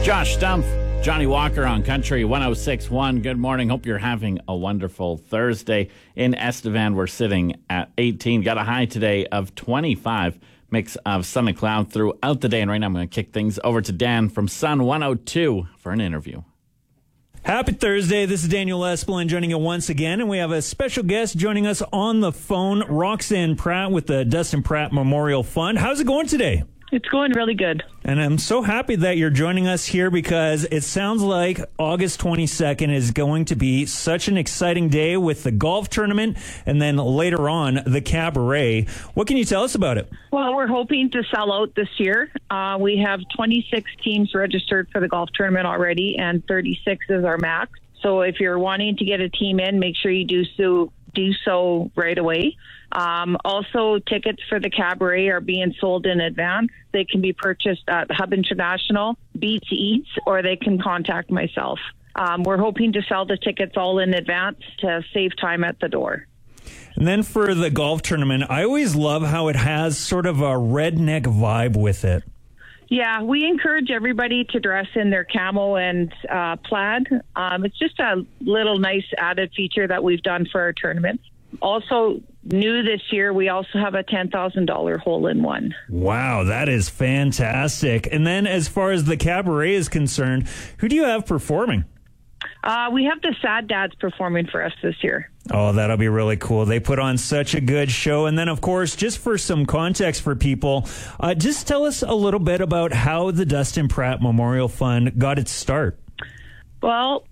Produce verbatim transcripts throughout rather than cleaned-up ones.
Josh Stumpf, Johnny Walker on Country one oh six point one. Good morning. Hope you're having a wonderful Thursday. In Estevan, we're sitting at eighteen. Got a high today of twenty-five. Mix of sun and cloud throughout the day. And right now I'm going to kick things over to Dan from Sun one oh two for an interview. Happy Thursday. This is Daniel Espelin joining you once again, and we have a special guest joining us on the phone, Roxanne Pratt with the Dustin Pratt Memorial Fund. How's it going today? It's going really good. And I'm so happy that you're joining us here because it sounds like August twenty-second is going to be such an exciting day with the golf tournament and then later on the cabaret. What can you tell us about it? Well, we're hoping to sell out this year. Uh, we have twenty-six teams registered for the golf tournament already, and thirty-six is our max. So if you're wanting to get a team in, make sure you do so, do so right away. Um, also, tickets for the cabaret are being sold in advance. They can be purchased at Hub International, Beats Eats, or they can contact myself. Um, we're hoping to sell the tickets all in advance to save time at the door. And then for the golf tournament, I always love how it has sort of a redneck vibe with it. Yeah, we encourage everybody to dress in their camo and uh, plaid. Um, it's just a little nice added feature that we've done for our tournament. Also, new this year, we also have a ten thousand dollars hole-in-one. Wow, that is fantastic. And then as far as the cabaret is concerned, who do you have performing? Uh, we have the Sad Dads performing for us this year. Oh, that'll be really cool. They put on such a good show. And then, of course, just for some context for people, uh, just tell us a little bit about how the Dustin Pratt Memorial Fund got its start. Well,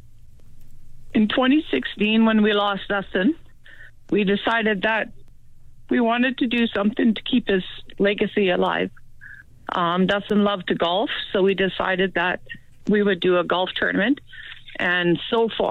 in twenty sixteen, when we lost Dustin, we decided that we wanted to do something to keep his legacy alive. Um, Dustin loved to golf, so we decided that we would do a golf tournament. And so far,